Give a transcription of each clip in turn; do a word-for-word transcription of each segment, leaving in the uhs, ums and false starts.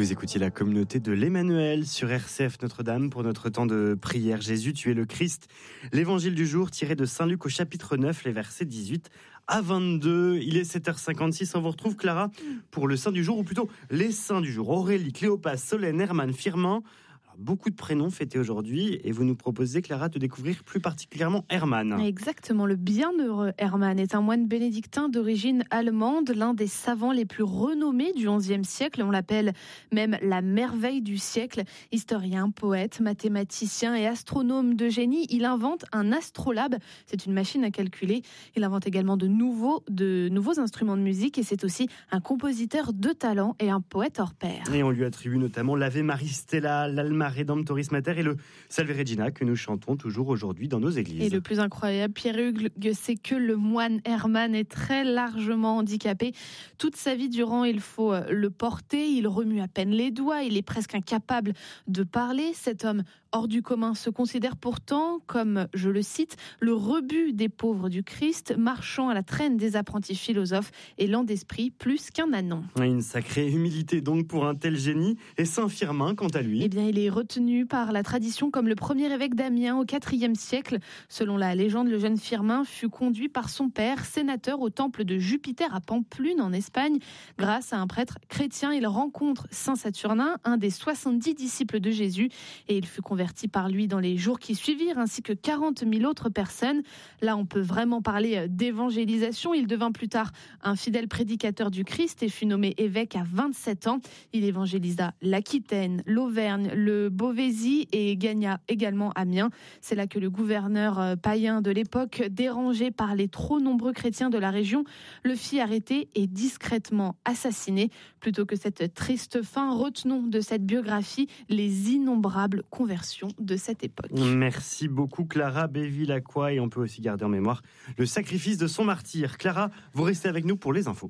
Vous écoutiez la communauté de l'Emmanuel sur R C F Notre-Dame pour notre temps de prière. Jésus, tu es le Christ. L'évangile du jour tiré de Saint Luc au chapitre neuf, les versets dix-huit à vingt-deux. Il est sept heures cinquante-six. On vous retrouve, Clara, pour le saint du jour, ou plutôt les saints du jour. Aurélie, Cléopas, Solène, Herman, Firmin. Beaucoup de prénoms fêtés aujourd'hui et vous nous proposez, Clara, de découvrir plus particulièrement Herman. Exactement, le bienheureux Herman est un moine bénédictin d'origine allemande, l'un des savants les plus renommés du onzième siècle. On l'appelle même la merveille du siècle. Historien, poète, mathématicien et astronome de génie, il invente un astrolabe. C'est une machine à calculer. Il invente également de nouveaux, de nouveaux instruments de musique et c'est aussi un compositeur de talent et un poète hors pair. Et on lui attribue notamment l'Ave Maris Stella, l'Alma Redemptoris Mater et le Salve Regina que nous chantons toujours aujourd'hui dans nos églises. Et le plus incroyable, Pierre-Hugues, c'est que le moine Herman est très largement handicapé. Toute sa vie durant, il faut le porter, il remue à peine les doigts, il est presque incapable de parler. Cet homme hors du commun se considère pourtant comme, je le cite, le rebut des pauvres du Christ, marchant à la traîne des apprentis philosophes et lent d'esprit plus qu'un ânon. Une sacrée humilité donc pour un tel génie. Et Saint Firmin, quant à lui, eh bien, il est retenu par la tradition comme le premier évêque d'Amiens au quatrième siècle. Selon la légende, le jeune Firmin fut conduit par son père, sénateur au temple de Jupiter à Pampelune en Espagne. Grâce à un prêtre chrétien, il rencontre Saint Saturnin, un des soixante-dix disciples de Jésus, et il fut converti par lui dans les jours qui suivirent, ainsi que quarante mille autres personnes. Là, on peut vraiment parler d'évangélisation. Il devint plus tard un fidèle prédicateur du Christ et fut nommé évêque à vingt-sept ans. Il évangélisa l'Aquitaine, l'Auvergne, le Beauvaisis et gagna également Amiens. C'est là que le gouverneur païen de l'époque, dérangé par les trop nombreux chrétiens de la région, le fit arrêter et discrètement assassiner. Plutôt que cette triste fin, retenons de cette biographie les innombrables conversions de cette époque. Merci beaucoup, Clara Béville-Lacroix, et on peut aussi garder en mémoire le sacrifice de son martyr. Clara, vous restez avec nous pour les infos.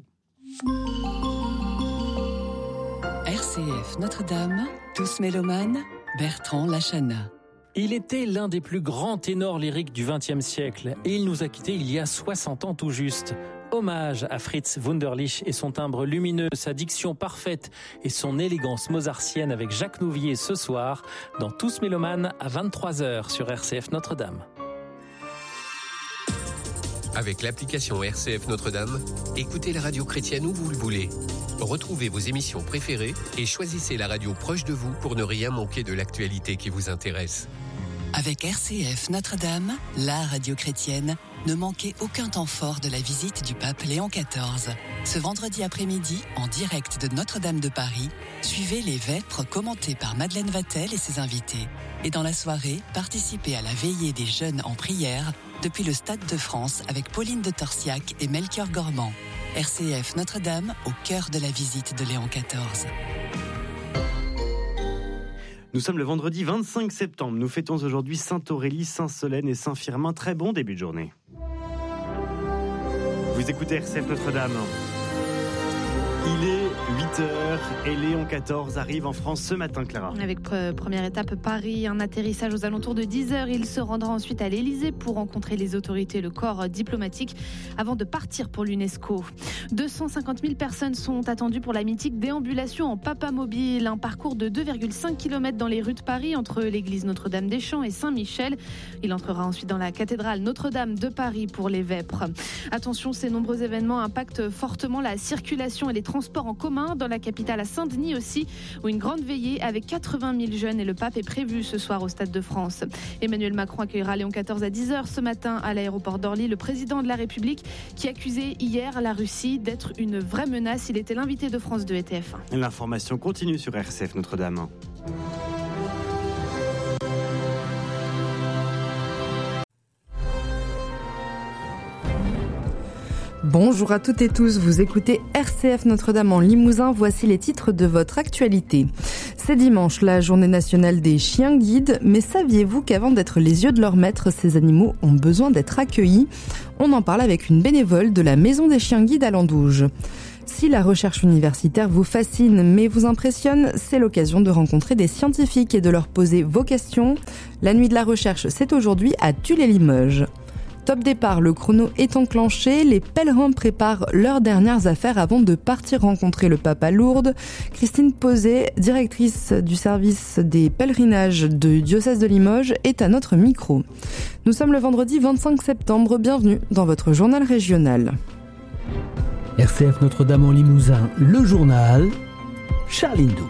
R C F Notre-Dame, tous mélomanes, Bertrand Lachana. Il était l'un des plus grands ténors lyriques du vingtième siècle et il nous a quittés il y a soixante ans tout juste. Hommage à Fritz Wunderlich et son timbre lumineux, sa diction parfaite et son élégance mozartienne avec Jacques Nouvier ce soir dans Tous Mélomanes à vingt-trois heures sur R C F Notre-Dame. Avec l'application R C F Notre-Dame, écoutez la radio chrétienne où vous le voulez. Retrouvez vos émissions préférées et choisissez la radio proche de vous pour ne rien manquer de l'actualité qui vous intéresse. Avec R C F Notre-Dame, la radio chrétienne, ne manquez aucun temps fort de la visite du pape Léon quatorze. Ce vendredi après-midi, en direct de Notre-Dame de Paris, suivez les vêpres commentées par Madeleine Vatel et ses invités. Et dans la soirée, participez à la veillée des jeunes en prière depuis le Stade de France avec Pauline de Torsiac et Melchior Gormand. R C F Notre-Dame, au cœur de la visite de Léon quatorze. Nous sommes le vendredi vingt-cinq septembre. Nous fêtons aujourd'hui Sainte Aurélie, Saint Solène et Saint Firmin. Très bon début de journée. Vous écoutez R C F Notre-Dame. Il est huit heures et Léon quatorze arrive en France ce matin, Clara. Avec pre- première étape Paris, un atterrissage aux alentours de dix heures. Il se rendra ensuite à l'Élysée pour rencontrer les autorités et le corps diplomatique avant de partir pour l'UNESCO. deux cent cinquante mille personnes sont attendues pour la mythique déambulation en Papamobile, un parcours de deux virgule cinq kilomètres dans les rues de Paris entre l'église Notre-Dame-des-Champs et Saint-Michel. Il entrera ensuite dans la cathédrale Notre-Dame de Paris pour les Vêpres. Attention, ces nombreux événements impactent fortement la circulation et les transports en commun dans la capitale, à Saint-Denis aussi, où une grande veillée avec quatre-vingt mille jeunes et le pape est prévue ce soir au Stade de France. Emmanuel Macron accueillera Léon quatorze à dix heures ce matin à l'aéroport d'Orly, le président de la République qui accusait hier la Russie d'être une vraie menace. Il était l'invité de France deux et T F un. L'information continue sur R C F Notre-Dame. Bonjour à toutes et tous, vous écoutez R C F Notre-Dame en Limousin, voici les titres de votre actualité. C'est dimanche, la journée nationale des chiens guides, mais saviez-vous qu'avant d'être les yeux de leur maître, ces animaux ont besoin d'être accueillis ? On en parle avec une bénévole de la Maison des chiens guides à Landouge. Si la recherche universitaire vous fascine mais vous impressionne, c'est l'occasion de rencontrer des scientifiques et de leur poser vos questions. La nuit de la recherche, c'est aujourd'hui à Tulle-et-Limoges. Top départ, le chrono est enclenché, les pèlerins préparent leurs dernières affaires avant de partir rencontrer le pape à Lourdes. Christine Posé, directrice du service des pèlerinages du diocèse de Limoges, est à notre micro. Nous sommes le vendredi vingt-cinq septembre, bienvenue dans votre journal régional. R C F Notre-Dame en Limousin, le journal, Charline Doux.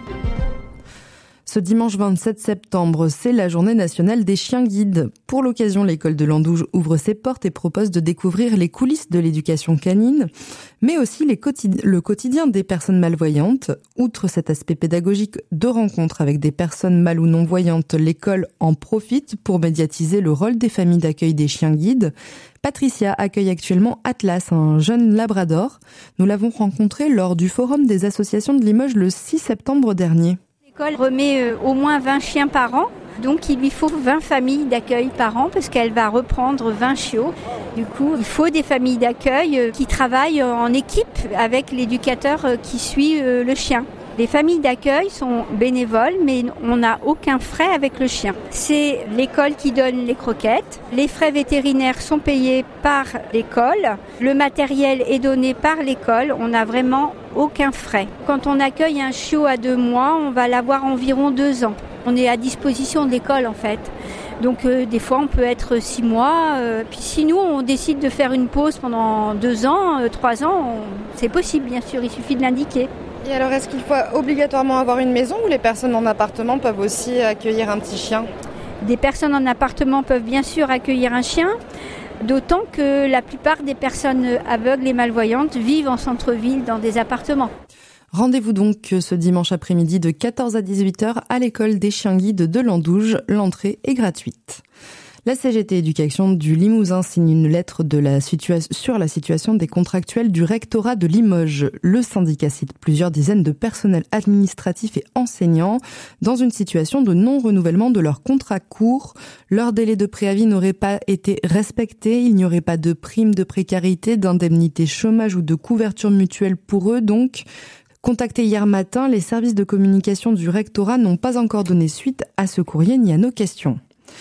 Ce dimanche vingt-sept septembre, c'est la journée nationale des chiens guides. Pour l'occasion, l'école de l'Andouge ouvre ses portes et propose de découvrir les coulisses de l'éducation canine, mais aussi les quotid- le quotidien des personnes malvoyantes. Outre cet aspect pédagogique de rencontre avec des personnes mal ou non-voyantes, l'école en profite pour médiatiser le rôle des familles d'accueil des chiens guides. Patricia accueille actuellement Atlas, un jeune labrador. Nous l'avons rencontré lors du forum des associations de Limoges le six septembre dernier. L'école remet au moins vingt chiens par an, donc il lui faut vingt familles d'accueil par an parce qu'elle va reprendre vingt chiots. Du coup, il faut des familles d'accueil qui travaillent en équipe avec l'éducateur qui suit le chien. Les familles d'accueil sont bénévoles, mais on n'a aucun frais avec le chien. C'est l'école qui donne les croquettes. Les frais vétérinaires sont payés par l'école. Le matériel est donné par l'école. On n'a vraiment aucun frais. Quand on accueille un chiot à deux mois, on va l'avoir environ deux ans. On est à disposition de l'école en fait. Donc euh, des fois on peut être six mois. Euh, puis si nous on décide de faire une pause pendant deux ans, euh, trois ans, on... c'est possible bien sûr, il suffit de l'indiquer. Et alors, est-ce qu'il faut obligatoirement avoir une maison ou les personnes en appartement peuvent aussi accueillir un petit chien ? Des personnes en appartement peuvent bien sûr accueillir un chien, d'autant que la plupart des personnes aveugles et malvoyantes vivent en centre-ville dans des appartements. Rendez-vous donc ce dimanche après-midi de quatorze à dix-huit heures à l'école des chiens guides de l'Andouge. L'entrée est gratuite. La C G T Éducation du Limousin signe une lettre de la situa- sur la situation des contractuels du rectorat de Limoges. Le syndicat cite plusieurs dizaines de personnels administratifs et enseignants dans une situation de non-renouvellement de leur contrat court. Leur délai de préavis n'aurait pas été respecté. Il n'y aurait pas de prime de précarité, d'indemnité chômage ou de couverture mutuelle pour eux. Donc, contactés hier matin, les services de communication du rectorat n'ont pas encore donné suite à ce courrier ni à nos questions.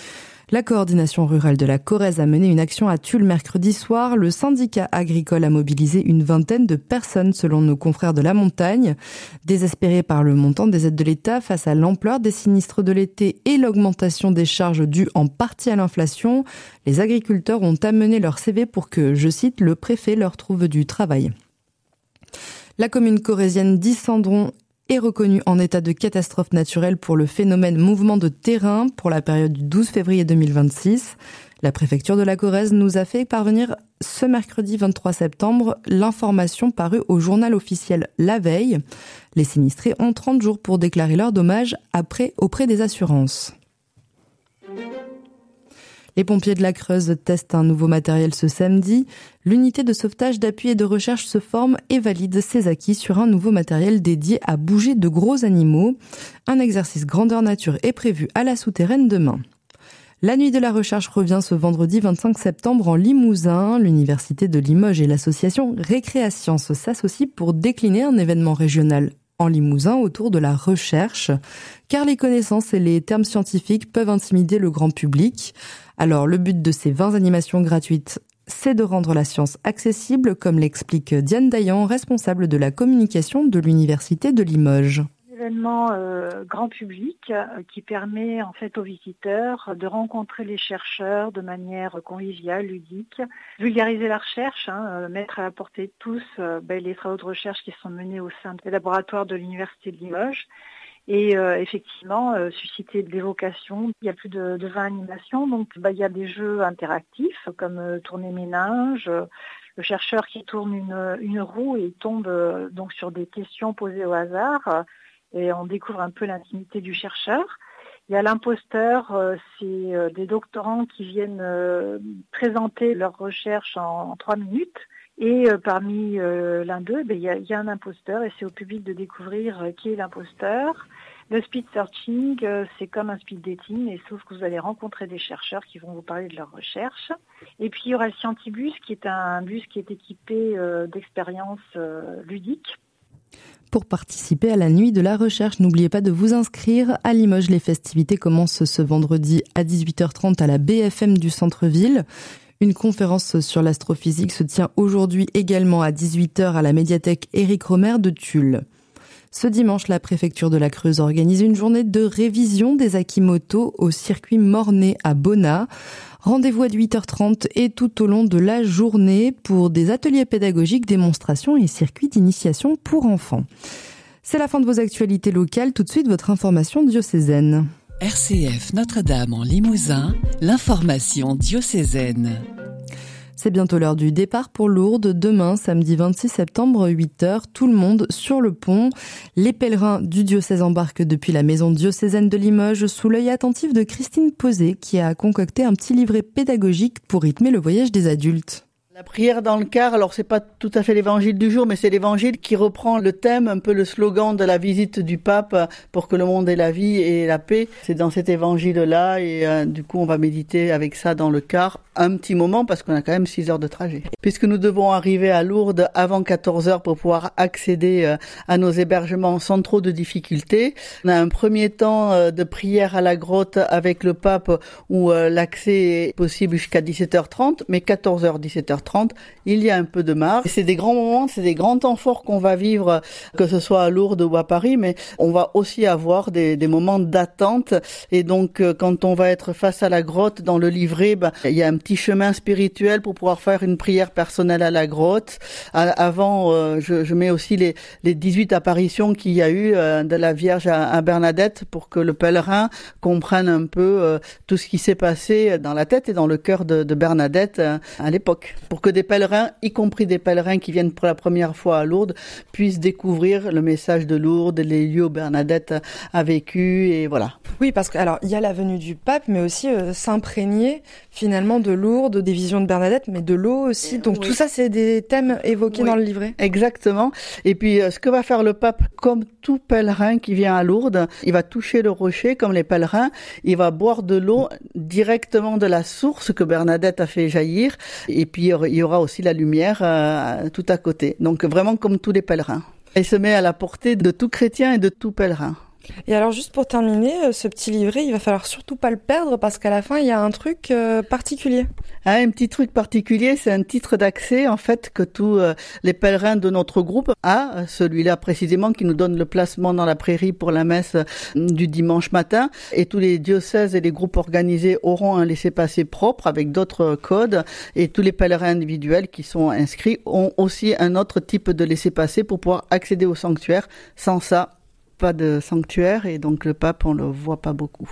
La coordination rurale de la Corrèze a mené une action à Tulle mercredi soir. Le syndicat agricole a mobilisé une vingtaine de personnes selon nos confrères de la montagne. Désespérés par le montant des aides de l'État face à l'ampleur des sinistres de l'été et l'augmentation des charges dues en partie à l'inflation, les agriculteurs ont amené leur C V pour que, je cite, le préfet leur trouve du travail. La commune corrézienne d'Isandron est reconnue en état de catastrophe naturelle pour le phénomène mouvement de terrain pour la période du douze février deux mille vingt-six. La préfecture de la Corrèze nous a fait parvenir ce mercredi vingt-trois septembre l'information parue au journal officiel la veille. Les sinistrés ont trente jours pour déclarer leurs dommages après auprès des assurances. Les pompiers de la Creuse testent un nouveau matériel ce samedi. L'unité de sauvetage, d'appui et de recherche se forme et valide ses acquis sur un nouveau matériel dédié à bouger de gros animaux. Un exercice grandeur nature est prévu à la souterraine demain. La nuit de la recherche revient ce vendredi vingt-cinq septembre en Limousin. L'université de Limoges et l'association Récréasciences s'associent pour décliner un événement régional en Limousin autour de la recherche, car les connaissances et les termes scientifiques peuvent intimider le grand public. Alors, le but de ces vingt animations gratuites, c'est de rendre la science accessible, comme l'explique Diane Dayan, responsable de la communication de l'Université de Limoges. Un événement euh, grand public euh, qui permet en fait aux visiteurs de rencontrer les chercheurs de manière conviviale, ludique, vulgariser la recherche, hein, euh, mettre à la portée de tous euh, ben, les travaux de recherche qui sont menés au sein des laboratoires de l'Université de Limoges. Et euh, effectivement, euh, susciter de l'évocation. Il y a plus de, de vingt animations, donc bah, il y a des jeux interactifs comme euh, tourner méninge, euh, le chercheur qui tourne une, une roue et tombe euh, donc sur des questions posées au hasard, euh, et on découvre un peu l'intimité du chercheur. Il y a l'imposteur, euh, c'est euh, des doctorants qui viennent euh, présenter leurs recherches en, en trois minutes. Et euh, parmi euh, l'un d'eux, ben, il y, a, y a un imposteur et c'est au public de découvrir euh, qui est l'imposteur. Le speed searching, euh, c'est comme un speed dating, et sauf que vous allez rencontrer des chercheurs qui vont vous parler de leurs recherches. Et puis il y aura le Scientibus, qui est un bus qui est équipé euh, d'expériences euh, ludiques. Pour participer à la nuit de la recherche, n'oubliez pas de vous inscrire. À Limoges, les festivités commencent ce vendredi à dix-huit heures trente à la B F M du centre-ville. Une conférence sur l'astrophysique se tient aujourd'hui également à dix-huit heures à la médiathèque Éric Romer de Tulle. Ce dimanche, la préfecture de la Creuse organise une journée de révision des acquis moto au circuit Mornay à Bonnat. Rendez-vous à huit heures trente et tout au long de la journée pour des ateliers pédagogiques, démonstrations et circuits d'initiation pour enfants. C'est la fin de vos actualités locales. Tout de suite, votre information diocésaine. R C F Notre-Dame en Limousin, l'information diocésaine. C'est bientôt l'heure du départ pour Lourdes. Demain, samedi vingt-six septembre, huit heures, tout le monde sur le pont. Les pèlerins du diocèse embarquent depuis la maison diocésaine de Limoges sous l'œil attentif de Christine Posé qui a concocté un petit livret pédagogique pour rythmer le voyage des adultes. La prière dans le car, alors c'est pas tout à fait l'évangile du jour, mais c'est l'évangile qui reprend le thème, un peu le slogan de la visite du pape pour que le monde ait la vie et la paix. C'est dans cet évangile-là et euh, du coup on va méditer avec ça dans le car un petit moment parce qu'on a quand même six heures de trajet. Puisque nous devons arriver à Lourdes avant quatorze heures pour pouvoir accéder euh, à nos hébergements sans trop de difficultés. On a un premier temps euh, de prière à la grotte avec le pape où euh, l'accès est possible jusqu'à dix-sept heures trente, mais quatorze heures, dix-sept heures trente, il y a un peu de marge. C'est des grands moments, c'est des grands temps forts qu'on va vivre, que ce soit à Lourdes ou à Paris, mais on va aussi avoir des, des moments d'attente. Et donc, quand on va être face à la grotte dans le livret, ben, il y a un petit chemin spirituel pour pouvoir faire une prière personnelle à la grotte. Avant, euh, je, je mets aussi les, les dix-huit apparitions qu'il y a eu euh, de la Vierge à, à Bernadette pour que le pèlerin comprenne un peu euh, tout ce qui s'est passé dans la tête et dans le cœur de, de Bernadette euh, à l'époque. Pour que des pèlerins, y compris des pèlerins qui viennent pour la première fois à Lourdes, puissent découvrir le message de Lourdes, les lieux où Bernadette a vécu et voilà. Oui, parce que alors il y a la venue du pape, mais aussi euh, s'imprégner finalement de Lourdes, des visions de Bernadette, mais de l'eau aussi. Donc oui. Tout ça, c'est des thèmes évoqués oui. dans le livret. Exactement. Et puis, euh, ce que va faire le pape, comme tout pèlerin qui vient à Lourdes, il va toucher le rocher comme les pèlerins. Il va boire de l'eau directement de la source que Bernadette a fait jaillir. Et puis, il y aura aussi la lumière euh, tout à côté. Donc, vraiment comme tous les pèlerins. Il se met à la portée de tout chrétien et de tout pèlerin. Et alors juste pour terminer, ce petit livret, il va falloir surtout pas le perdre parce qu'à la fin, il y a un truc euh, particulier. Ah, un petit truc particulier, c'est un titre d'accès en fait que tous euh, les pèlerins de notre groupe a, celui-là précisément qui nous donne le placement dans la prairie pour la messe euh, du dimanche matin. Et tous les diocèses et les groupes organisés auront un laissez-passer propre avec d'autres codes. Et tous les pèlerins individuels qui sont inscrits ont aussi un autre type de laissez-passer pour pouvoir accéder au sanctuaire. Sans ça, pas de sanctuaire et donc le pape, on le voit pas beaucoup.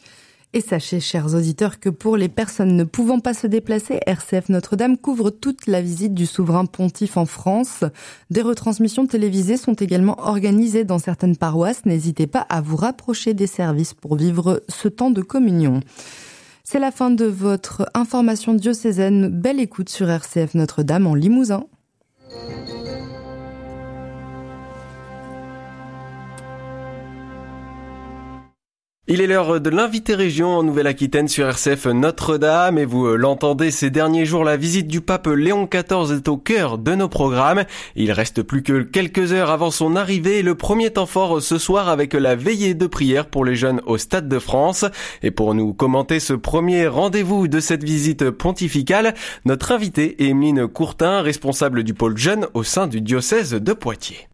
Et sachez, chers auditeurs, que pour les personnes ne pouvant pas se déplacer, R C F Notre-Dame couvre toute la visite du souverain pontife en France. Des retransmissions télévisées sont également organisées dans certaines paroisses. N'hésitez pas à vous rapprocher des services pour vivre ce temps de communion. C'est la fin de votre information diocésaine. Belle écoute sur R C F Notre-Dame en Limousin. Il est l'heure de l'invité région en Nouvelle-Aquitaine sur R C F Notre-Dame et vous l'entendez ces derniers jours, la visite du pape Léon quatorze est au cœur de nos programmes. Il reste plus que quelques heures avant son arrivée et le premier temps fort ce soir avec la veillée de prière pour les jeunes au Stade de France. Et pour nous commenter ce premier rendez-vous de cette visite pontificale, notre invitée est Emeline Courtin, responsable du pôle jeunes au sein du diocèse de Poitiers.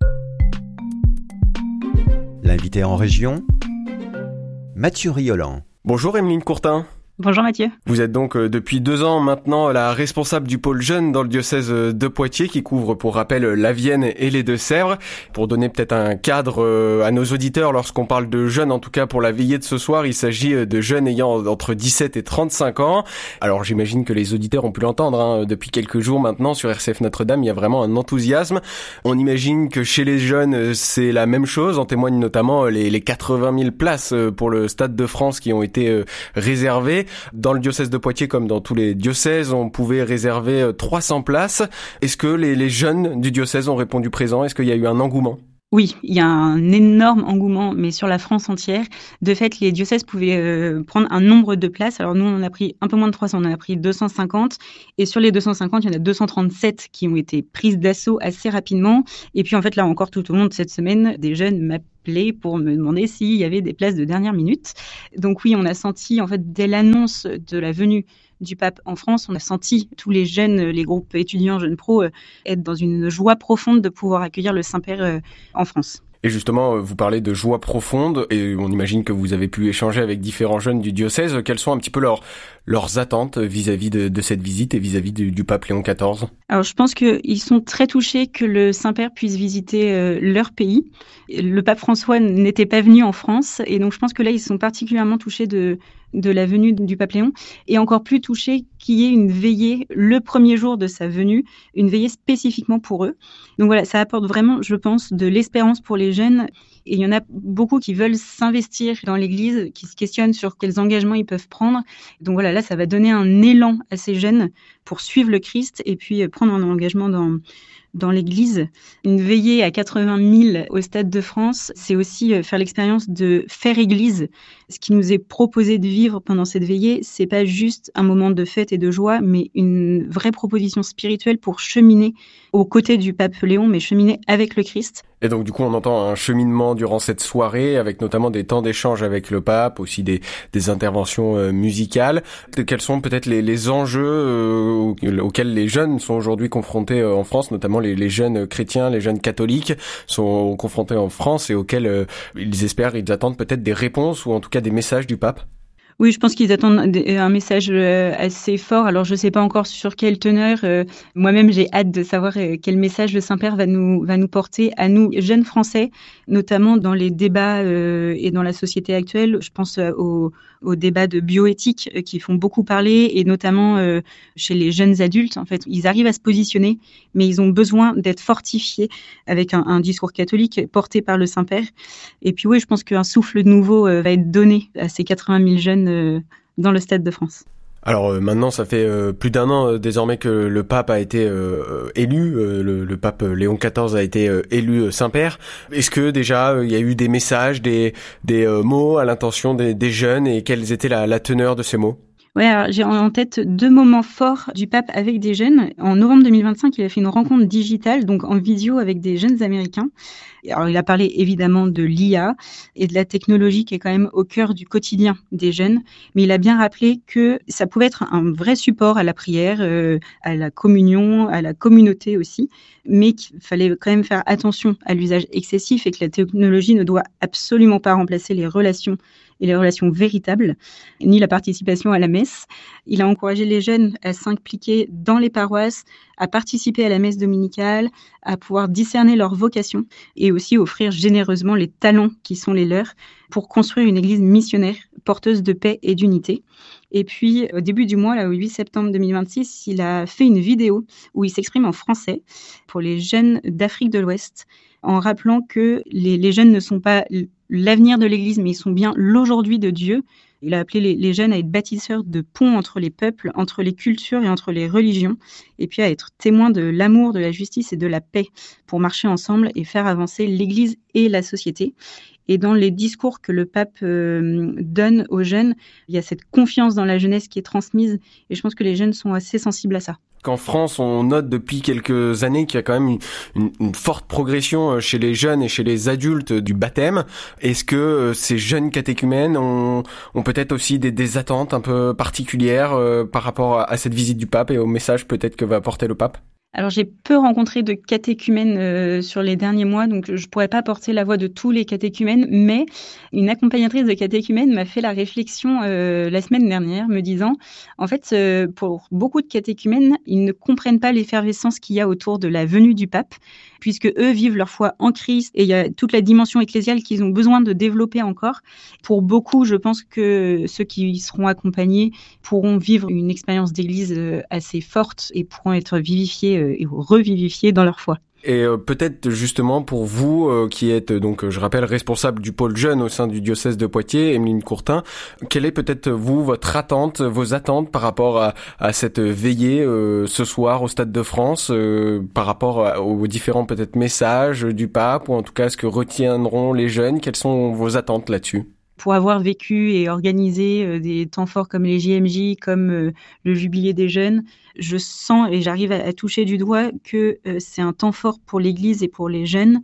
L'invité en région, Mathieu Riolan. Bonjour Emeline Courtin. Bonjour Mathieu. Vous êtes donc euh, depuis deux ans maintenant la responsable du pôle jeune dans le diocèse de Poitiers qui couvre pour rappel la Vienne et les Deux-Sèvres. Pour donner peut-être un cadre euh, à nos auditeurs lorsqu'on parle de jeunes, en tout cas pour la veillée de ce soir, il s'agit de jeunes ayant entre dix-sept et trente-cinq ans. Alors j'imagine que les auditeurs ont pu l'entendre hein, depuis quelques jours maintenant sur R C F Notre-Dame, il y a vraiment un enthousiasme. On imagine que chez les jeunes c'est la même chose, en témoignent notamment les, les quatre-vingt mille places pour le Stade de France qui ont été euh, réservées. Dans le diocèse de Poitiers, comme dans tous les diocèses, on pouvait réserver trois cents places. Est-ce que les, les jeunes du diocèse ont répondu présent ? Est-ce qu'il y a eu un engouement ? Oui, il y a un énorme engouement, mais sur la France entière. De fait, les diocèses pouvaient euh, prendre un nombre de places. Alors nous, on en a pris un peu moins de trois cents, on en a pris deux cent cinquante. Et sur les deux cent cinquante, il y en a deux cent trente-sept qui ont été prises d'assaut assez rapidement. Et puis en fait, là encore, tout au long de cette semaine, des jeunes m'appelaient pour me demander s'il y avait des places de dernière minute. Donc oui, on a senti, en fait, dès l'annonce de la venue du pape en France. On a senti tous les jeunes, les groupes étudiants, jeunes pros, euh, être dans une joie profonde de pouvoir accueillir le Saint-Père euh, en France. Et justement, vous parlez de joie profonde, et on imagine que vous avez pu échanger avec différents jeunes du diocèse. Quelles sont un petit peu leurs, leurs attentes vis-à-vis de, de cette visite et vis-à-vis du, du pape Léon quatorze ? Alors, je pense qu'ils sont très touchés que le Saint-Père puisse visiter euh, leur pays. Le pape François n'était pas venu en France, et donc je pense que là, ils sont particulièrement touchés de... de la venue du pape Léon, et encore plus touché qu'il y ait une veillée le premier jour de sa venue, une veillée spécifiquement pour eux. Donc voilà, ça apporte vraiment, je pense, de l'espérance pour les jeunes. Et il y en a beaucoup qui veulent s'investir dans l'Église, qui se questionnent sur quels engagements ils peuvent prendre. Donc voilà, là, ça va donner un élan à ces jeunes pour suivre le Christ et puis prendre un engagement dans... dans l'Église. Une veillée à quatre-vingt mille au Stade de France, c'est aussi faire l'expérience de faire Église. Ce qui nous est proposé de vivre pendant cette veillée, c'est pas juste un moment de fête et de joie, mais une vraie proposition spirituelle pour cheminer aux côtés du pape Léon, mais cheminer avec le Christ. Et donc du coup, on entend un cheminement durant cette soirée, avec notamment des temps d'échange avec le pape, aussi des, des interventions euh, musicales. Quels sont peut-être les, les enjeux euh, auxquels les jeunes sont aujourd'hui confrontés euh, en France, notamment les, les jeunes chrétiens, les jeunes catholiques sont confrontés en France et auxquels euh, ils espèrent, ils attendent peut-être des réponses ou en tout cas des messages du pape? Oui, je pense qu'ils attendent un message assez fort. Alors, je ne sais pas encore sur quelle teneur. Moi-même, j'ai hâte de savoir quel message le Saint-Père va nous, va nous porter à nous, jeunes Français, notamment dans les débats et dans la société actuelle. Je pense aux, aux débats de bioéthique qui font beaucoup parler, et notamment chez les jeunes adultes. En fait, ils arrivent à se positionner, mais ils ont besoin d'être fortifiés avec un, un discours catholique porté par le Saint-Père. Et puis oui, je pense qu'un souffle nouveau va être donné à ces quatre-vingt mille jeunes dans le Stade de France. Alors euh, maintenant, ça fait euh, plus d'un an euh, désormais que le pape a été euh, élu, euh, le, le pape Léon quatorze a été euh, élu euh, Saint-Père. Est-ce que déjà il euh, y a eu des messages, des, des euh, mots à l'intention des, des jeunes, et quelles étaient la, la teneur de ces mots ? Ouais, alors j'ai en tête deux moments forts du pape avec des jeunes. En novembre deux mille vingt-cinq, il a fait une rencontre digitale, donc en vidéo avec des jeunes Américains. Alors, il a parlé évidemment de l'I A et de la technologie qui est quand même au cœur du quotidien des jeunes, mais il a bien rappelé que ça pouvait être un vrai support à la prière, euh, à la communion, à la communauté aussi, mais qu'il fallait quand même faire attention à l'usage excessif et que la technologie ne doit absolument pas remplacer les relations et les relations véritables, ni la participation à la messe. Il a encouragé les jeunes à s'impliquer dans les paroisses, à participer à la messe dominicale, à pouvoir discerner leur vocation et aussi offrir généreusement les talents qui sont les leurs pour construire une église missionnaire, porteuse de paix et d'unité. Et puis, au début du mois, là, au huit septembre deux mille vingt-six, il a fait une vidéo où il s'exprime en français pour les jeunes d'Afrique de l'Ouest, en rappelant que les, les jeunes ne sont pas l'avenir de l'Église, mais ils sont bien l'aujourd'hui de Dieu. Il a appelé les, les jeunes à être bâtisseurs de ponts entre les peuples, entre les cultures et entre les religions, et puis à être témoins de l'amour, de la justice et de la paix pour marcher ensemble et faire avancer l'Église et la société. Et dans les discours que le pape euh, donne aux jeunes, il y a cette confiance dans la jeunesse qui est transmise, et je pense que les jeunes sont assez sensibles à ça. Qu'en France, on note depuis quelques années qu'il y a quand même une, une, une forte progression chez les jeunes et chez les adultes du baptême. Est-ce que ces jeunes catéchumènes ont, ont peut-être aussi des, des attentes un peu particulières euh, par rapport à, à cette visite du pape et au message peut-être que va apporter le pape ? Alors, j'ai peu rencontré de catéchumènes euh, sur les derniers mois, donc je ne pourrais pas porter la voix de tous les catéchumènes, mais une accompagnatrice de catéchumènes m'a fait la réflexion euh, la semaine dernière, me disant, en fait, euh, pour beaucoup de catéchumènes, ils ne comprennent pas l'effervescence qu'il y a autour de la venue du pape, puisque eux vivent leur foi en Christ, et il y a toute la dimension ecclésiale qu'ils ont besoin de développer encore. Pour beaucoup, je pense que ceux qui seront accompagnés pourront vivre une expérience d'église assez forte et pourront être vivifiés et revivifiés dans leur foi. Et euh, peut-être justement pour vous euh, qui êtes donc je rappelle responsable du pôle jeune au sein du diocèse de Poitiers, Emeline Courtin, quelle est peut-être vous votre attente, vos attentes par rapport à, à cette veillée euh, ce soir au Stade de France, euh, par rapport à, aux différents peut-être messages du pape, ou en tout cas ce que retiendront les jeunes, quelles sont vos attentes là-dessus ? Pour avoir vécu et organisé euh, des temps forts comme les J M J, comme euh, le Jubilé des jeunes, je sens et j'arrive à, à toucher du doigt que euh, c'est un temps fort pour l'Église et pour les jeunes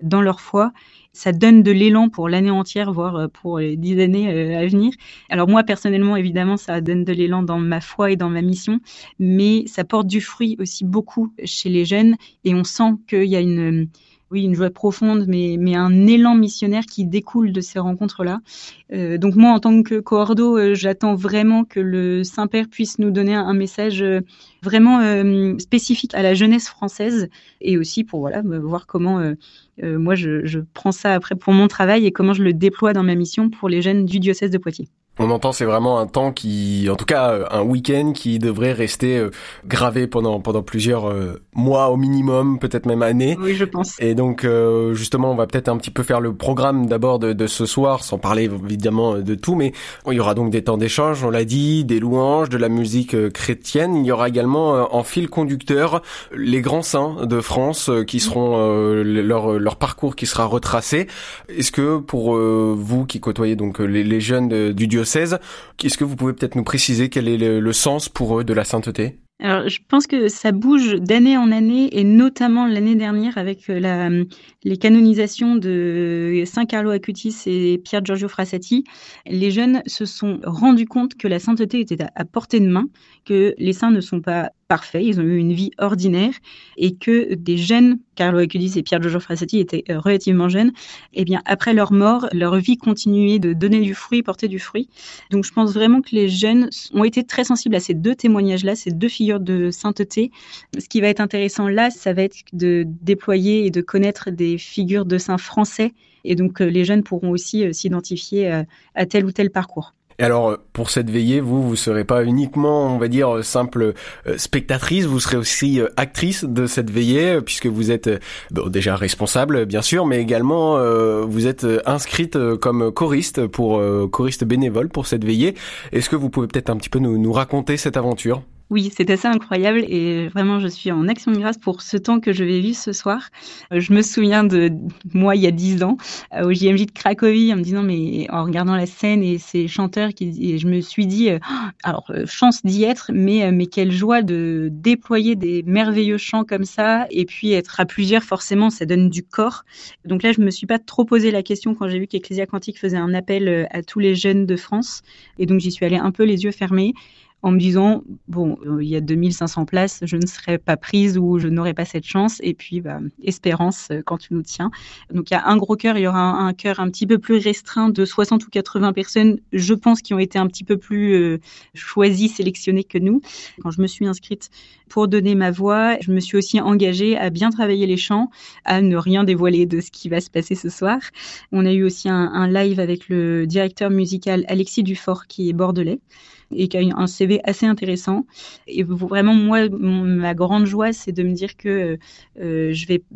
dans leur foi. Ça donne de l'élan pour l'année entière, voire pour les dix années à venir. Alors moi, personnellement, évidemment, ça donne de l'élan dans ma foi et dans ma mission, mais ça porte du fruit aussi beaucoup chez les jeunes et on sent qu'il y a une... Oui, une joie profonde, mais, mais un élan missionnaire qui découle de ces rencontres-là. Euh, donc moi, en tant que coordo, euh, j'attends vraiment que le Saint-Père puisse nous donner un, un message euh, vraiment euh, spécifique à la jeunesse française et aussi pour voilà, voir comment euh, euh, moi je, je prends ça après pour mon travail et comment je le déploie dans ma mission pour les jeunes du diocèse de Poitiers. On entend, c'est vraiment un temps qui, en tout cas, un week-end qui devrait rester euh, gravé pendant pendant plusieurs euh, mois au minimum, peut-être même années. Oui, je pense. Et donc, euh, justement, on va peut-être un petit peu faire le programme d'abord de, de ce soir, sans parler évidemment de tout, mais il y aura donc des temps d'échange, on l'a dit, des louanges, de la musique euh, chrétienne. Il y aura également euh, en fil conducteur les grands saints de France euh, qui seront euh, leur leur parcours qui sera retracé. Est-ce que pour euh, vous qui côtoyez donc les, les jeunes de, du diocèse, est-ce que vous pouvez peut-être nous préciser quel est le, le sens pour eux de la sainteté ? Alors, je pense que ça bouge d'année en année, et notamment l'année dernière avec la, les canonisations de Saint Carlo Acutis et Pier Giorgio Frassati. Les jeunes se sont rendus compte que la sainteté était à, à portée de main, que les saints ne sont pas parfaits, ils ont eu une vie ordinaire, et que des jeunes, Carlo Acutis et Pier Giorgio Frassati étaient relativement jeunes, et bien après leur mort, leur vie continuait de donner du fruit, porter du fruit. Donc je pense vraiment que les jeunes ont été très sensibles à ces deux témoignages-là, ces deux figures de sainteté. Ce qui va être intéressant là, ça va être de déployer et de connaître des figures de saints français, et donc les jeunes pourront aussi s'identifier à, à tel ou tel parcours. Et alors, pour cette veillée, vous, vous serez pas uniquement, on va dire, simple spectatrice, vous serez aussi actrice de cette veillée, puisque vous êtes bon, déjà responsable, bien sûr, mais également, euh, vous êtes inscrite comme choriste, pour euh, choriste bénévole pour cette veillée. Est-ce que vous pouvez peut-être un petit peu nous, nous raconter cette aventure ? Oui, c'est assez incroyable et vraiment je suis en action de grâce pour ce temps que je vais vivre ce soir. Je me souviens de moi il y a dix ans au J M J de Cracovie en me disant mais en regardant la scène et ces chanteurs qui et je me suis dit alors chance d'y être mais mais quelle joie de déployer des merveilleux chants comme ça et puis être à plusieurs forcément ça donne du corps. Donc là je me suis pas trop posé la question quand j'ai vu qu'Ecclésia Cantique faisait un appel à tous les jeunes de France et donc j'y suis allée un peu les yeux fermés. En me disant, bon, il y a deux mille cinq cents places, je ne serai pas prise ou je n'aurai pas cette chance. Et puis, bah, espérance quand tu nous tiens. Donc, il y a un gros cœur, il y aura un, un cœur un petit peu plus restreint de soixante ou quatre-vingts personnes, je pense, qui ont été un petit peu plus euh, choisies, sélectionnées que nous. Quand je me suis inscrite pour donner ma voix, je me suis aussi engagée à bien travailler les chants, à ne rien dévoiler de ce qui va se passer ce soir. On a eu aussi un, un live avec le directeur musical Alexis Dufort, qui est bordelais, et qui a un C V assez intéressant. Et vraiment, moi, ma grande joie, c'est de me dire que euh, je vais,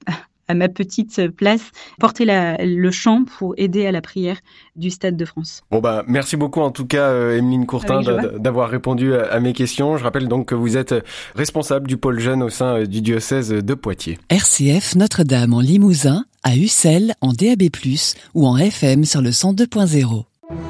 à ma petite place, porter la, le chant pour aider à la prière du Stade de France. Bon bah, merci beaucoup en tout cas, euh, Emeline Courtin, d'avoir répondu à, à mes questions. Je rappelle donc que vous êtes responsable du pôle jeune au sein du diocèse de Poitiers. R C F Notre-Dame en Limousin, à Ussel en D A B plus, ou en F M sur le cent deux point zéro.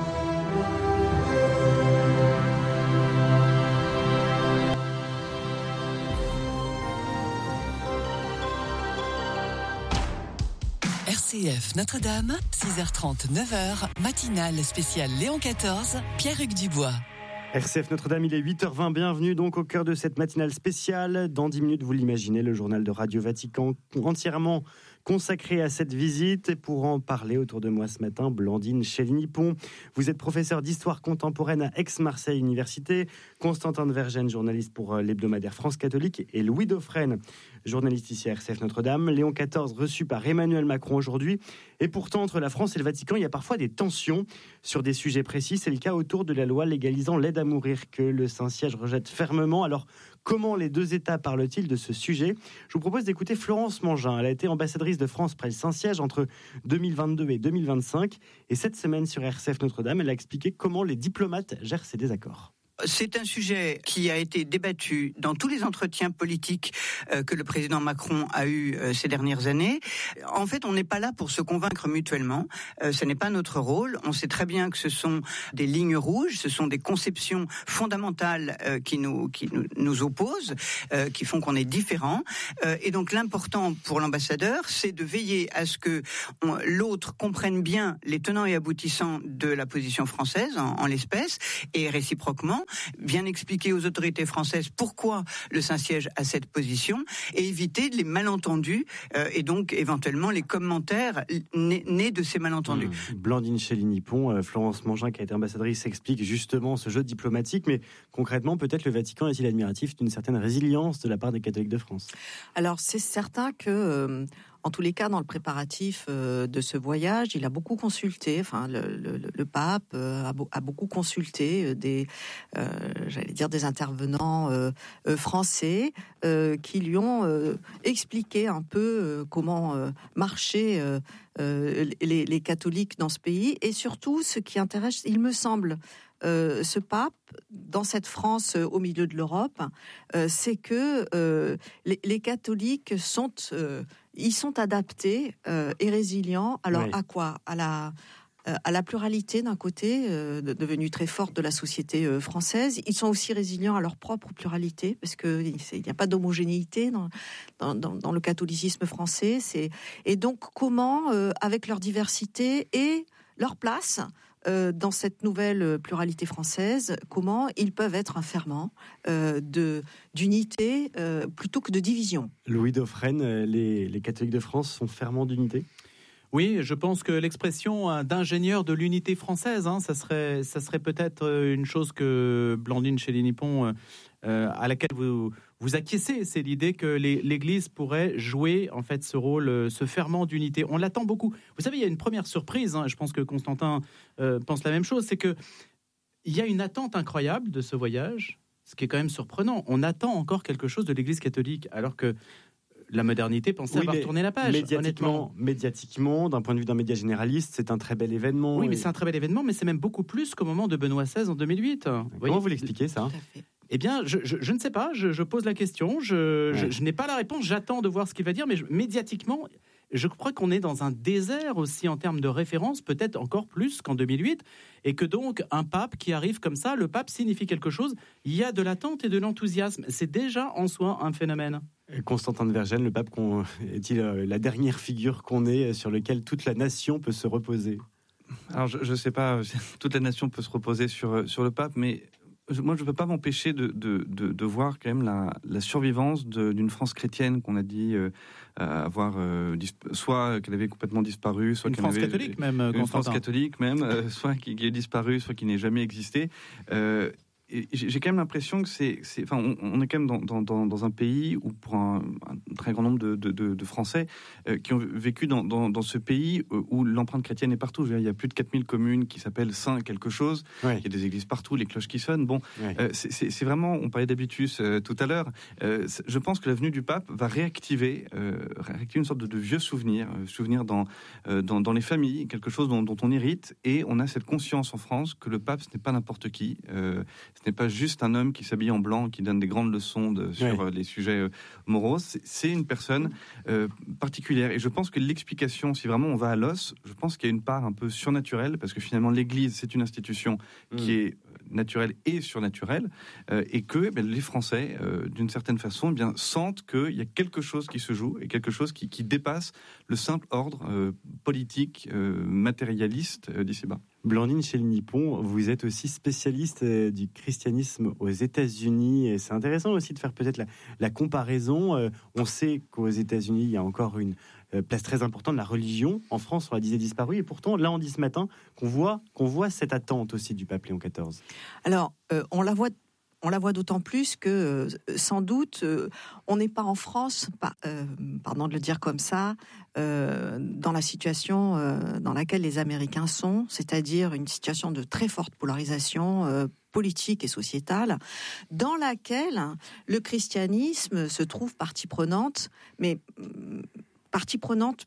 R C F Notre-Dame, six heures trente, neuf heures, matinale spéciale Léon quatorze, Pierre-Hugues Dubois. R C F Notre-Dame, il est huit heures vingt, bienvenue donc au cœur de cette matinale spéciale. Dans dix minutes, vous l'imaginez, le journal de Radio Vatican entièrement consacré à cette visite. Et pour en parler autour de moi ce matin, Blandine Chéligny-Pont. Vous êtes professeur d'histoire contemporaine à Aix-Marseille Université, Constantin de Vergennes, journaliste pour l'hebdomadaire France Catholique, et Louis Dauphren, journaliste ici à R C F Notre-Dame. Léon quatorze reçu par Emmanuel Macron aujourd'hui. Et pourtant, entre la France et le Vatican, il y a parfois des tensions sur des sujets précis. C'est le cas autour de la loi légalisant l'aide à mourir que le Saint-Siège rejette fermement. Alors, comment les deux États parlent-ils de ce sujet ? Je vous propose d'écouter Florence Mangin. Elle a été ambassadrice de France près le Saint-Siège entre deux mille vingt-deux et deux mille vingt-cinq. Et cette semaine sur R C F Notre-Dame, elle a expliqué comment les diplomates gèrent ces désaccords. c'est un sujet qui a été débattu dans tous les entretiens politiques euh, que le président Macron a eu euh, ces dernières années. En fait, on n'est pas là pour se convaincre mutuellement. Euh, ce n'est pas notre rôle. On sait très bien que ce sont des lignes rouges, ce sont des conceptions fondamentales euh, qui nous qui nous, nous opposent, euh, qui font qu'on est différents. Euh, et donc, l'important pour l'ambassadeur, c'est de veiller à ce que on, l'autre comprenne bien les tenants et aboutissants de la position française en, en l'espèce, et réciproquement bien expliquer aux autorités françaises pourquoi le Saint-Siège a cette position et éviter les malentendus euh, et donc éventuellement les commentaires nés, nés de ces malentendus. Mmh. Blandine Chély-Nippon, euh, Florence Mangin qui a été ambassadrice explique justement ce jeu diplomatique, mais concrètement peut-être le Vatican est-il admiratif d'une certaine résilience de la part des catholiques de France? Alors c'est certain que euh, en tous les cas, dans le préparatif euh, de ce voyage, il a beaucoup consulté, enfin le, le, le pape euh, a, a beaucoup consulté euh, des, euh, j'allais dire des intervenants euh, euh, français euh, qui lui ont euh, expliqué un peu euh, comment euh, marchaient euh, euh, les, les catholiques dans ce pays, et surtout ce qui intéresse, il me semble, Euh, ce pape, dans cette France euh, au milieu de l'Europe, euh, c'est que euh, les, les catholiques sont, euh, ils sont adaptés euh, et résilients. Alors oui. à quoi? À la euh, à la pluralité d'un côté, euh, devenue très forte de la société euh, française. Ils sont aussi résilients à leur propre pluralité, parce que il n'y a pas d'homogénéité dans, dans, dans, dans le catholicisme français. C'est, et donc comment, euh, avec leur diversité et leur place, Euh, dans cette nouvelle pluralité française, comment ils peuvent être un ferment euh, de, d'unité euh, plutôt que de division. Louis Dauphren, les, les catholiques de France sont ferments d'unité ? Oui, je pense que l'expression d'ingénieur de l'unité française, hein, ça serait, ça serait peut-être une chose que Blandine Chély-Nippon, euh, à laquelle vous vous acquiescez, c'est l'idée que les, l'Église pourrait jouer en fait ce rôle, ce ferment d'unité. On l'attend beaucoup. Vous savez, il y a une première surprise. Hein, je pense que Constantin euh, pense la même chose, c'est que il y a une attente incroyable de ce voyage, ce qui est quand même surprenant. On attend encore quelque chose de l'Église catholique, alors que la modernité pensait oui, avoir tourné la page. Médiatiquement, médiatiquement, d'un point de vue d'un média généraliste, c'est un très bel événement. Oui, et... mais c'est un très bel événement, mais c'est même beaucoup plus qu'au moment de Benoît seize en deux mille huit. Vous Comment vous l'expliquez ça ? Eh bien, je, je, je ne sais pas, je, je pose la question, je, ouais. je, je n'ai pas la réponse, j'attends de voir ce qu'il va dire, mais je, médiatiquement, je crois qu'on est dans un désert aussi en termes de référence, peut-être encore plus qu'en deux mille huit, et que donc un pape qui arrive comme ça, le pape signifie quelque chose, il y a de l'attente et de l'enthousiasme, c'est déjà en soi un phénomène. Constantin de Vergennes, le pape qu'on, est-il la dernière figure qu'on ait sur laquelle toute la nation peut se reposer ? Alors je ne sais pas, toute la nation peut se reposer sur, sur le pape, mais moi je ne peux pas m'empêcher de, de, de, de voir quand même la, la survivance de, d'une France chrétienne qu'on a dit euh, avoir euh, disp- soit qu'elle avait complètement disparu, soit une qu'elle France avait catholique même, une Constantin. France catholique même, euh, soit qui, qui est disparue, soit qui n'ait jamais existé. Euh, Et j'ai quand même l'impression que c'est, c'est enfin, on, on est quand même dans, dans, dans un pays où, pour un, un très grand nombre de, de, de Français euh, qui ont vécu dans, dans, dans ce pays où l'empreinte chrétienne est partout. Je veux dire, il y a plus de quatre mille communes qui s'appellent Saint quelque chose. Ouais. Il y a des églises partout, les cloches qui sonnent. Bon, ouais. euh, c'est, c'est, c'est vraiment. On parlait d'habitus euh, tout à l'heure. Euh, je pense que la venue du pape va réactiver, euh, réactiver une sorte de, de vieux souvenir, euh, souvenir dans, euh, dans dans les familles, quelque chose dont, dont on hérite. Et on a cette conscience en France que le pape, ce n'est pas n'importe qui. Euh, Ce n'est pas juste un homme qui s'habille en blanc, qui donne des grandes leçons de, sur oui. les sujets euh, moraux. C'est, c'est une personne euh, particulière. Et je pense que l'explication, si vraiment on va à l'os, je pense qu'il y a une part un peu surnaturelle, parce que finalement l'Église, c'est une institution mmh. qui est naturelle et surnaturelle, euh, et que eh bien, les Français, euh, d'une certaine façon, eh bien, sentent qu'il y a quelque chose qui se joue, et quelque chose qui, qui dépasse le simple ordre euh, politique, euh, matérialiste euh, d'ici-bas. Blandine Chély-Nippon, vous êtes aussi spécialiste du christianisme aux États-Unis, et c'est intéressant aussi de faire peut-être la, la comparaison. Euh, on sait qu'aux États-Unis, il y a encore une euh, place très importante de la religion. En France, on la disait disparue, et pourtant, là, on dit ce matin qu'on voit, qu'on voit cette attente aussi du pape Léon quatorze. Alors, euh, on la voit. On la voit d'autant plus que, euh, sans doute, euh, on n'est pas en France, pas, euh, pardon de le dire comme ça, euh, dans la situation euh, dans laquelle les Américains sont, c'est-à-dire une situation de très forte polarisation euh, politique et sociétale, dans laquelle le christianisme se trouve partie prenante, mais euh, partie prenante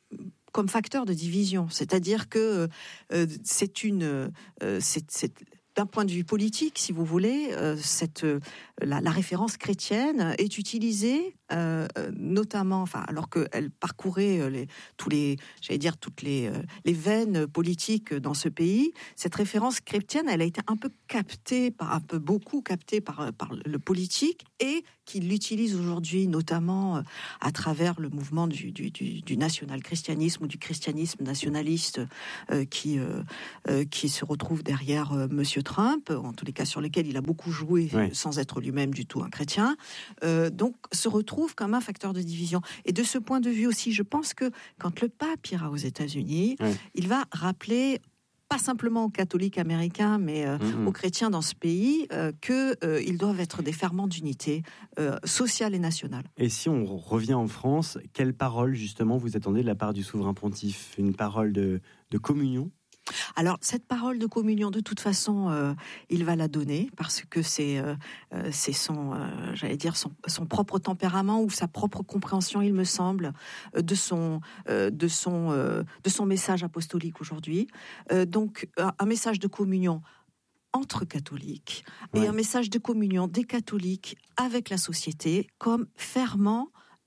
comme facteur de division. C'est-à-dire que euh, c'est une... Euh, c'est, c'est, d'un point de vue politique, si vous voulez, euh, cette, euh, la, la référence chrétienne est utilisée, euh, notamment, enfin, alors qu'elle parcourait les, tous les, j'allais dire, toutes les, euh, les veines politiques dans ce pays. Cette référence chrétienne, elle a été un peu captée, par, un peu beaucoup captée par, par le politique, et qui l'utilise aujourd'hui, notamment euh, à travers le mouvement du, du, du, du national-christianisme ou du christianisme nationaliste euh, qui, euh, euh, qui se retrouve derrière euh, Monsieur Trump, en tous les cas sur lesquels il a beaucoup joué, oui. sans être lui-même du tout un chrétien, euh, donc se retrouve comme un facteur de division. Et de ce point de vue aussi, je pense que quand le pape ira aux États-Unis, oui. il va rappeler, pas simplement aux catholiques américains, mais euh, mmh. aux chrétiens dans ce pays, euh, qu'ils euh, doivent être des ferments d'unité euh, sociale et nationale. Et si on revient en France, quelle parole justement vous attendez de la part du souverain pontife ? Une parole de, de communion ? Alors, cette parole de communion, de toute façon, euh, il va la donner parce que c'est, euh, c'est son, euh, j'allais dire, son, son propre tempérament ou sa propre compréhension, il me semble, de son, euh, de son, euh, de son message apostolique aujourd'hui. Euh, donc, un message de communion entre catholiques ouais. et un message de communion des catholiques avec la société comme ferment,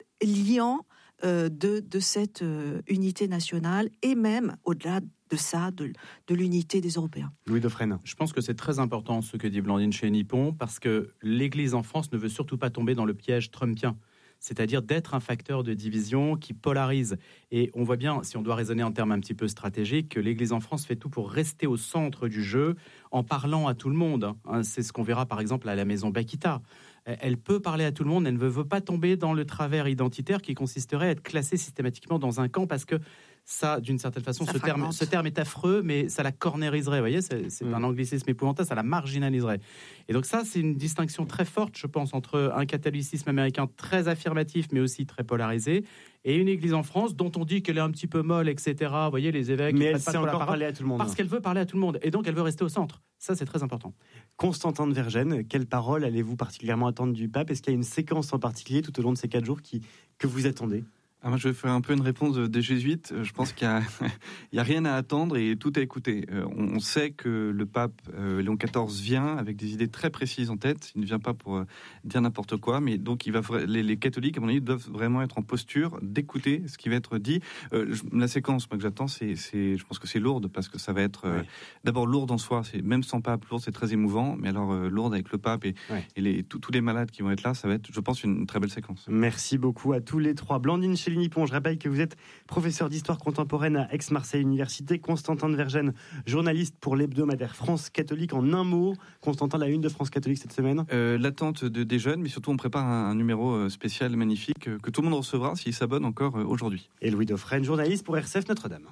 liant euh, de, de cette euh, unité nationale et même au-delà de ça, de, de l'unité des Européens. Louis Dauphren. Je pense que c'est très important ce que dit Blandine Chénippon, parce que l'Église en France ne veut surtout pas tomber dans le piège trumpien, c'est-à-dire d'être un facteur de division qui polarise. Et on voit bien, si on doit raisonner en termes un petit peu stratégiques, que l'Église en France fait tout pour rester au centre du jeu en parlant à tout le monde. C'est ce qu'on verra par exemple à la maison Bakita. Elle peut parler à tout le monde, elle ne veut pas tomber dans le travers identitaire qui consisterait à être classée systématiquement dans un camp, parce que ça, d'une certaine façon, ce terme, ce terme est affreux, mais ça la cornériserait, vous voyez, c'est, c'est mmh. un anglicisme épouvantable, ça la marginaliserait. Et donc ça, c'est une distinction très forte, je pense, entre un catholicisme américain très affirmatif, mais aussi très polarisé, et une église en France dont on dit qu'elle est un petit peu molle, et cetera. Vous voyez, les évêques... Mais elle sait encore parler à tout le monde. Parce qu'elle veut parler à tout le monde, et donc elle veut rester au centre. Ça, c'est très important. Constantin de Vergennes, quelle parole allez-vous particulièrement attendre du pape ? Est-ce qu'il y a une séquence en particulier tout au long de ces quatre jours qui, que vous attendez ? Ah, moi, je vais faire un peu une réponse des jésuites. Je pense qu'il n'y a, a rien à attendre et tout à écouter. Euh, on, on sait que le pape euh, Léon quatorze vient avec des idées très précises en tête. Il ne vient pas pour euh, dire n'importe quoi, mais donc il va, les, les catholiques, à mon avis, doivent vraiment être en posture d'écouter ce qui va être dit. Euh, je, la séquence moi, que j'attends, c'est, c'est, je pense que c'est lourde, parce que ça va être euh, ouais. d'abord lourde en soi. C'est, même sans pape, lourde, c'est très émouvant, mais alors euh, lourde avec le pape et, ouais. et les, tous les malades qui vont être là, ça va être, je pense, une, une très belle séquence. Merci beaucoup à tous les trois. Blandine Chénippon, je rappelle que vous êtes professeur d'histoire contemporaine à Aix-Marseille Université. Constantin de Vergennes, journaliste pour l'hebdomadaire France Catholique. En un mot, Constantin, la une de France Catholique cette semaine euh, L'attente de, des jeunes, mais surtout on prépare un, un numéro spécial magnifique euh, que tout le monde recevra s'il s'abonne encore euh, aujourd'hui. Et Louis Dauphren, journaliste pour R C F Notre-Dame.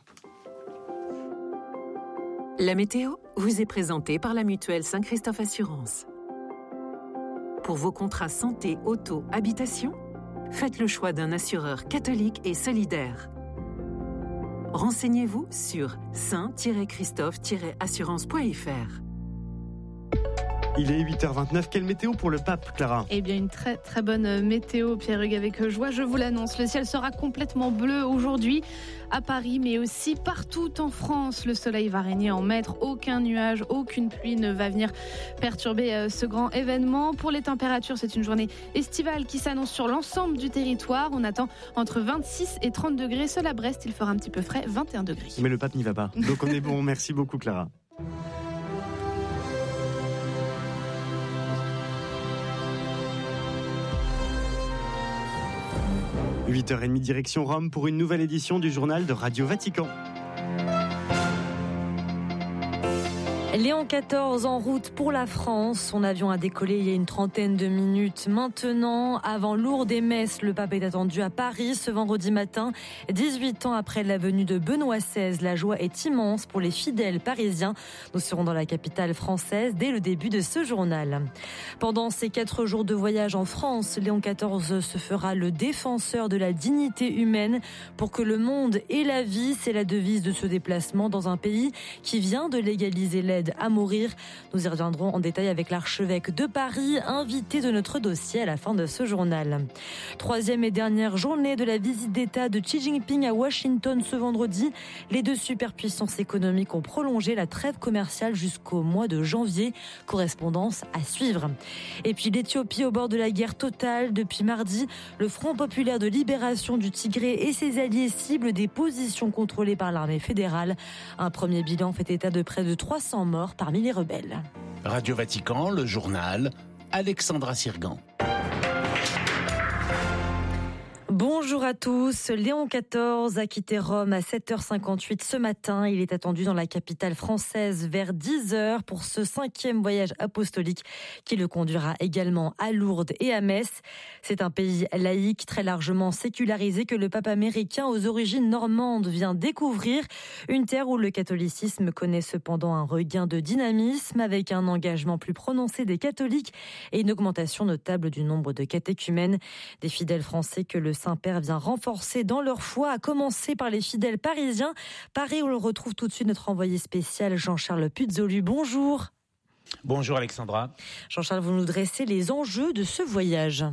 La météo vous est présentée par la mutuelle Saint-Christophe Assurance. Pour vos contrats santé, auto, habitation, faites le choix d'un assureur catholique et solidaire. Renseignez-vous sur saint christophe assurance point f r. Il est huit heures vingt-neuf. Quelle météo pour le pape, Clara ? Eh bien, une très très bonne météo, Pierre-Hugues, avec joie, je vous l'annonce. Le ciel sera complètement bleu aujourd'hui à Paris, mais aussi partout en France. Le soleil va régner en maître. Aucun nuage, aucune pluie ne va venir perturber ce grand événement. Pour les températures, c'est une journée estivale qui s'annonce sur l'ensemble du territoire. On attend entre vingt-six et trente degrés. Seul à Brest, il fera un petit peu frais, vingt et un degrés. Mais le pape n'y va pas. Donc on est bon. Merci beaucoup, Clara. huit heures trente, direction Rome pour une nouvelle édition du journal de Radio Vatican. Léon quatorze en route pour la France. Son avion a décollé il y a une trentaine de minutes. Maintenant, avant Lourdes et Metz, le pape est attendu à Paris ce vendredi matin. dix-huit ans après la venue de Benoît seize, la joie est immense pour les fidèles parisiens. Nous serons dans la capitale française dès le début de ce journal. Pendant ces quatre jours de voyage en France, Léon quatorze se fera le défenseur de la dignité humaine pour que le monde ait la vie. C'est la devise de ce déplacement dans un pays qui vient de légaliser l'aide aide à mourir. Nous y reviendrons en détail avec l'archevêque de Paris, invité de notre dossier à la fin de ce journal. Troisième et dernière journée de la visite d'État de Xi Jinping à Washington ce vendredi. Les deux superpuissances économiques ont prolongé la trêve commerciale jusqu'au mois de janvier. Correspondance à suivre. Et puis l'Éthiopie au bord de la guerre totale. Depuis mardi, le Front populaire de libération du Tigré et ses alliés ciblent des positions contrôlées par l'armée fédérale. Un premier bilan fait état de près de trois cents morts parmi les rebelles. Radio Vatican, le journal, Alexandra Sirgan. Bonjour à tous. Léon quatorze a quitté Rome à sept heures cinquante-huit ce matin. Il est attendu dans la capitale française vers dix heures pour ce cinquième voyage apostolique qui le conduira également à Lourdes et à Metz. C'est un pays laïque très largement sécularisé que le pape américain aux origines normandes vient découvrir. Une terre où le catholicisme connaît cependant un regain de dynamisme avec un engagement plus prononcé des catholiques et une augmentation notable du nombre de catéchumènes. Des fidèles français que le Saint-Père vient renforcer dans leur foi, à commencer par les fidèles parisiens. Paris, où l'on retrouve tout de suite notre envoyé spécial Jean-Charles Puzolu. Bonjour. Bonjour Alexandra. Jean-Charles, vous nous dressez les enjeux de ce voyage.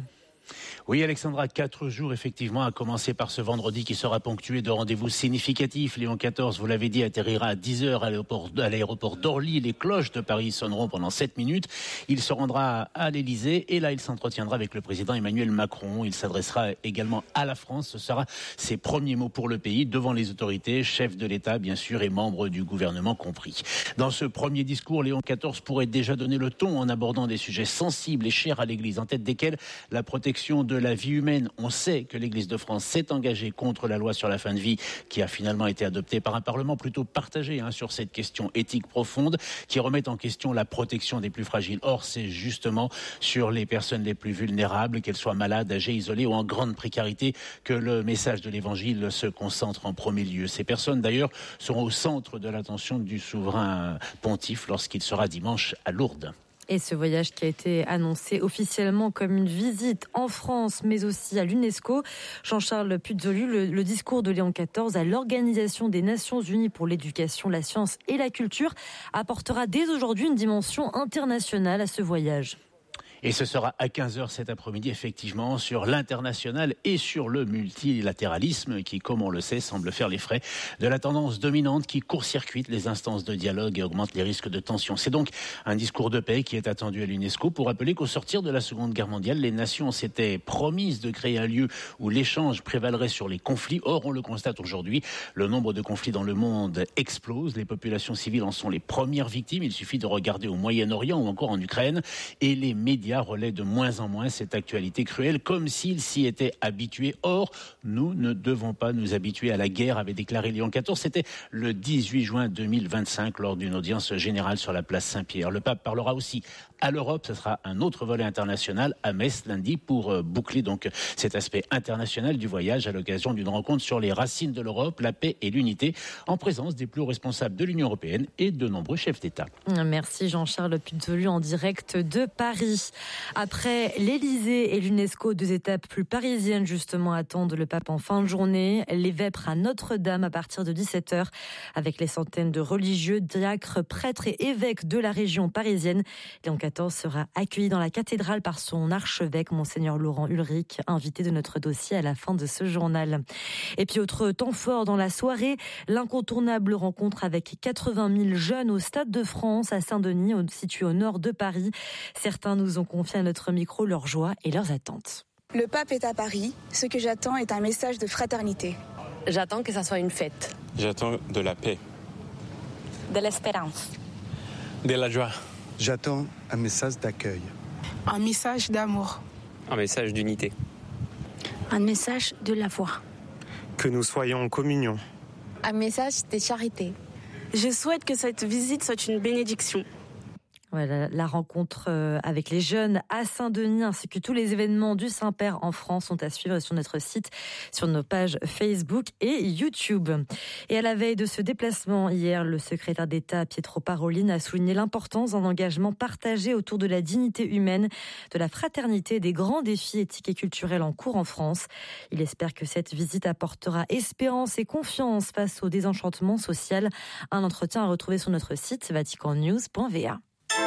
Oui Alexandra, quatre jours effectivement, à commencer par ce vendredi qui sera ponctué de rendez-vous significatifs. Léon quatorze, vous l'avez dit, atterrira à dix heures à l'aéroport, à l'aéroport d'Orly. Les cloches de Paris sonneront pendant sept minutes. Il se rendra à l'Élysée et là il s'entretiendra avec le président Emmanuel Macron. Il s'adressera également à la France. Ce sera ses premiers mots pour le pays devant les autorités, chefs de l'État bien sûr et membres du gouvernement compris. Dans ce premier discours, Léon quatorze pourrait déjà donner le ton en abordant des sujets sensibles et chers à l'Église, en tête desquels la protection de la vie humaine. On sait que l'Église de France s'est engagée contre la loi sur la fin de vie qui a finalement été adoptée par un Parlement plutôt partagé hein, sur cette question éthique profonde qui remet en question la protection des plus fragiles. Or, c'est justement sur les personnes les plus vulnérables, qu'elles soient malades, âgées, isolées ou en grande précarité, que le message de l'Évangile se concentre en premier lieu. Ces personnes, d'ailleurs, seront au centre de l'attention du souverain pontife lorsqu'il sera dimanche à Lourdes. Et ce voyage qui a été annoncé officiellement comme une visite en France, mais aussi à l'UNESCO. Jean-Charles Puzolu, le, le discours de Léon quatorze à l'Organisation des Nations Unies pour l'éducation, la science et la culture apportera dès aujourd'hui une dimension internationale à ce voyage. Et ce sera à quinze heures cet après-midi, effectivement, sur l'international et sur le multilatéralisme qui, comme on le sait, semble faire les frais de la tendance dominante qui court-circuite les instances de dialogue et augmente les risques de tension. C'est donc un discours de paix qui est attendu à l'UNESCO pour rappeler qu'au sortir de la Seconde Guerre mondiale, les nations s'étaient promises de créer un lieu où l'échange prévalerait sur les conflits. Or, on le constate aujourd'hui, le nombre de conflits dans le monde explose. Les populations civiles en sont les premières victimes. Il suffit de regarder au Moyen-Orient ou encore en Ukraine. Et les médias relaient de moins en moins cette actualité cruelle, comme s'ils s'y étaient habitués. Or, nous ne devons pas nous habituer à la guerre, avait déclaré Léon quatorze. C'était le dix-huit juin deux mille vingt-cinq, lors d'une audience générale sur la place Saint-Pierre. Le pape parlera aussi à l'Europe. Ce sera un autre volet international à Metz lundi pour boucler donc cet aspect international du voyage à l'occasion d'une rencontre sur les racines de l'Europe, la paix et l'unité, en présence des plus hauts responsables de l'Union européenne et de nombreux chefs d'État. Merci Jean-Charles Puzolu en direct de Paris. Après l'Élysée et l'UNESCO, deux étapes plus parisiennes justement attendent le pape en fin de journée. Les vêpres à Notre-Dame à partir de dix-sept heures avec les centaines de religieux, diacres, prêtres et évêques de la région parisienne. Léon quatorze sera accueilli dans la cathédrale par son archevêque, Monseigneur Laurent Ulrich, invité de notre dossier à la fin de ce journal. Et puis autre temps fort dans la soirée, l'incontournable rencontre avec quatre-vingt mille jeunes au Stade de France à Saint-Denis, situé au nord de Paris. Certains nous ont confié à notre micro leurs joies et leurs attentes. Le pape est à Paris. Ce que j'attends est un message de fraternité. J'attends que ça soit une fête. J'attends de la paix. De l'espérance. De la joie. J'attends un message d'accueil. Un message d'amour. Un message d'unité. Un message de la foi. Que nous soyons en communion. Un message de charité. Je souhaite que cette visite soit une bénédiction. Voilà, la rencontre avec les jeunes à Saint-Denis ainsi que tous les événements du Saint-Père en France sont à suivre sur notre site, sur nos pages Facebook et YouTube. Et à la veille de ce déplacement hier, le secrétaire d'État Pietro Parolin a souligné l'importance d'un engagement partagé autour de la dignité humaine, de la fraternité et des grands défis éthiques et culturels en cours en France. Il espère que cette visite apportera espérance et confiance face au désenchantement social. Un entretien à retrouver sur notre site vatican news point v a.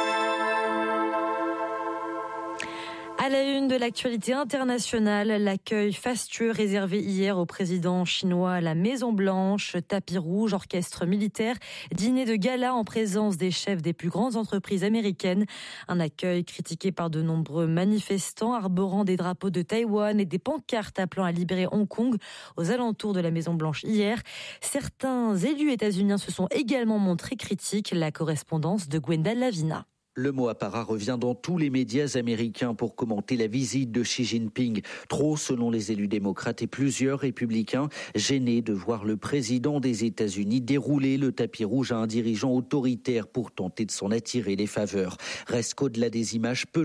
À la une de l'actualité internationale, l'accueil fastueux réservé hier au président chinois à la Maison-Blanche, tapis rouge, orchestre militaire, dîner de gala en présence des chefs des plus grandes entreprises américaines. Un accueil critiqué par de nombreux manifestants arborant des drapeaux de Taïwan et des pancartes appelant à libérer Hong Kong aux alentours de la Maison-Blanche hier. Certains élus états-uniens se sont également montrés critiques. La correspondance de Gwenda Lavina. Le mot apparat revient dans tous les médias américains pour commenter la visite de Xi Jinping. Trop, selon les élus démocrates et plusieurs républicains, gênés de voir le président des États-Unis dérouler le tapis rouge à un dirigeant autoritaire pour tenter de s'en attirer les faveurs. Reste qu'au-delà des images, peu